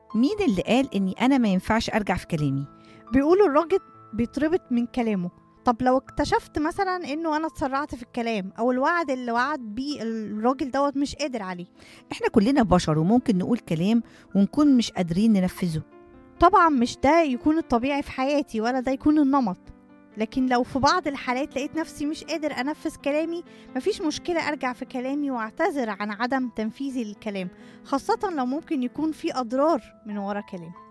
مين اللي قال إني أنا ما ينفعش أرجع في كلامي؟ بيقولوا الراجل بيتربط من كلامه. طب لو اكتشفت مثلا انه انا اتسرعت في الكلام او الوعد اللي وعد بيه الراجل دوت مش قادر عليه؟ إحنا كلنا بشر وممكن نقول كلام ونكون مش قادرين ننفذه. طبعا مش ده يكون الطبيعي في حياتي ولا ده يكون النمط، لكن لو في بعض الحالات لقيت نفسي مش قادر انفذ كلامي، مفيش مشكلة ارجع في كلامي واعتذر عن عدم تنفيذي للكلام، خاصة لو ممكن يكون في اضرار من ورا كلامي.